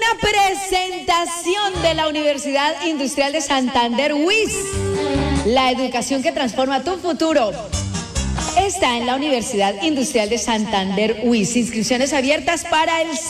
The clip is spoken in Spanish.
una presentación de la Universidad Industrial de Santander, UIS. La educación que transforma tu futuro está en la Universidad Industrial de Santander, UIS. Inscripciones abiertas para el